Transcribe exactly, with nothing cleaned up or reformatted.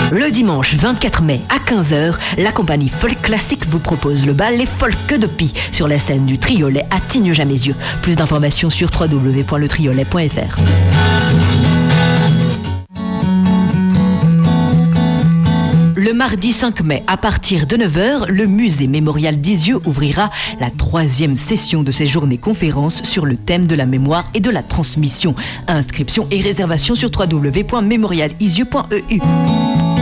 Le dimanche vingt-quatre mai à quinze heures, la compagnie Folk Classique vous propose le bal Les Folk de Pie sur la scène du Triolet à Tignes-Jamaisieux. Plus d'informations sur w w w point le triolet point f r. Le mardi cinq mai, à partir de neuf heures, le musée mémorial d'Isieux ouvrira la troisième session de ses journées conférences sur le thème de la mémoire et de la transmission. Inscription et réservation sur w w w point mémorial isieux point e u.